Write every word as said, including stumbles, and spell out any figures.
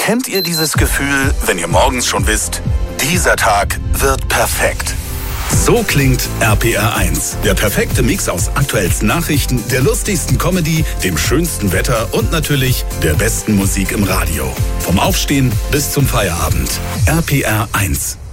Kennt ihr dieses Gefühl, wenn ihr morgens schon wisst, dieser Tag wird perfekt? So klingt R P R eins. Der perfekte Mix aus aktuellsten Nachrichten, der lustigsten Comedy, dem schönsten Wetter und natürlich der besten Musik im Radio. Vom Aufstehen bis zum Feierabend. R P R eins.